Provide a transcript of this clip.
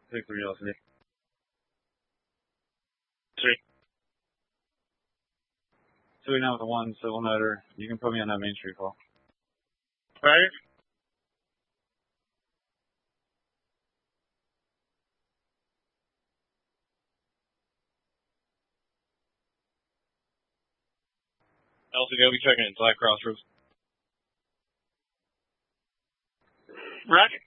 3 LCD. 3. 289 with a 1 civil motor. You can put me on that Main Street call. Right. LCD will be checking in Black Crossroads. Roger.